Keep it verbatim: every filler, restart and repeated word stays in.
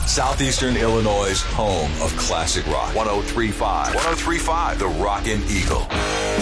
Southeastern Illinois' home of classic rock. one oh three point five. one oh three point five, The Rockin' Eagle.